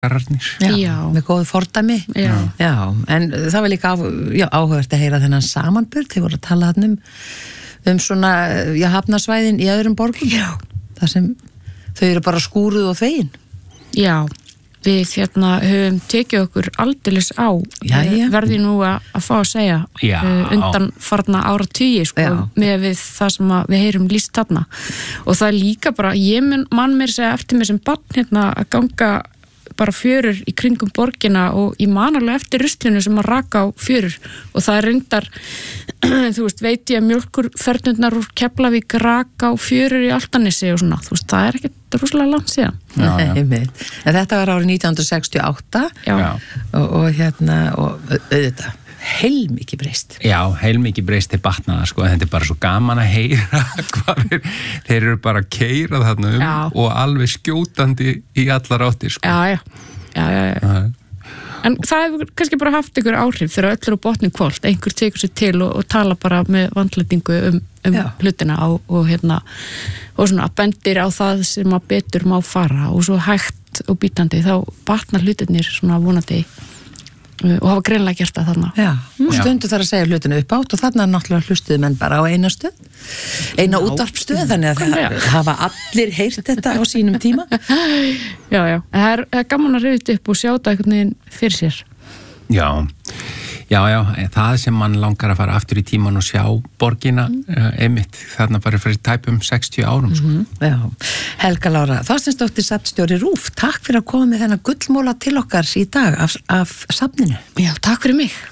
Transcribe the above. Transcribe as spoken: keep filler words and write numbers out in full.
borgararnir. Já, já, með góðu fordæmi. Já. Já, en það var líka á, já, áhugavert að heyra þennan samanburð, þeir voru að tala þarna um, um svona, já, hafnarsvæðin í öðrum borgum. Já. Það sem þau eru bara skúruð og þegin. Já, við hérna höfum tekið okkur aldeilis á, Já, já. verði nú að, að fá að segja Já. uh, undan farna áratugi sko, Já. með við það sem að við heyrum lýst þarna og það er líka bara, ég mun, mann mér segja eftir mér sem barn hérna að ganga bara fjörur í kringum borgina og ég man alveg eftir ruslinu sem að raka á fjörur og það er reyndar þú veist, veit ég að mjólkurfernurnar úr Keflavík raka á fjörur í Álftanesi og svona, þú veist, það er ekkert rosalega langt síðan. Já, já. Einmitt. En þetta var árið nítján hundruð sextíu og átta Já. Já. og, og hérna, og auðvitað, heilmikið breyst. Já, heilmikið breyst til batnaða, sko, þetta er bara svo gaman að heyra hvað þeir, þeir eru bara að keyra þarna um Já. og alveg skjótandi í allar áttir, sko. Já, já, já, já, já. Já. En það hefur kannski bara haft ykkur áhrif þegar öll eru á botni kvöld, einhver tekur sér til og, og tala bara með vandlætingu um, um Já. hlutina og, og hérna og svona bendir á það sem að betur má fara og svo hægt og bítandi þá batnar hlutinir svona vonandi uh, og hafa greinlega gert það þarna. Já, og Já. stundu þar að segja hlutinu upp átt og þarna náttúrulega hlustuðu menn bara á eina stöð, eina útvarpstöð, þannig að það hafa allir heyrt þetta á sínum tíma. Já, já, en það er, það er gaman að rifja þetta upp og sjá þetta einhvern veginn fyrir sér. Já, já, já, það sem mann langar að fara aftur í tíman og sjá borgina mm. einmitt, þarna bara fyrir tæpum sextíu árum, sko. Mm, já, Helga Lára Þorsteinsdóttir safnstjóri RÚV, takk fyrir að koma með þennan gullmóla til okkar í dag af, af safninu. Já, takk fyrir mig.